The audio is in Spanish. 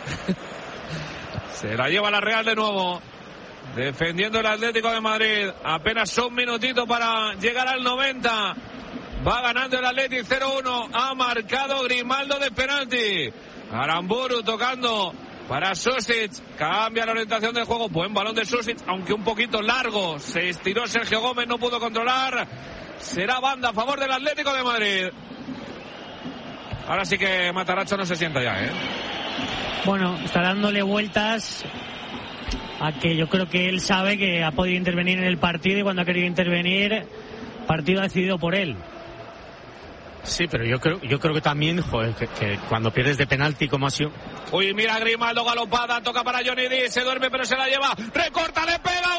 Se la lleva la Real de nuevo. Defendiendo el Atlético de Madrid. Apenas un minutito para llegar al 90. Va ganando el Atlético 0-1. Ha marcado Grimaldo de penalti. Aramburu tocando para Susic. Cambia la orientación del juego. Buen balón de Susic, aunque un poquito largo. Se estiró Sergio Gómez, no pudo controlar. Será banda a favor del Atlético de Madrid. Ahora sí que Matarazzo no se sienta ya, ¿eh? Bueno, está dándole vueltas a que yo creo que él sabe que ha podido intervenir en el partido y cuando ha querido intervenir, partido ha decidido por él. Sí, pero yo creo que también, joder, que cuando pierdes de penalti como ha sido. Uy, mira Grimaldo galopada, toca para Johnny Díaz, se duerme pero se la lleva, recorta, le pega.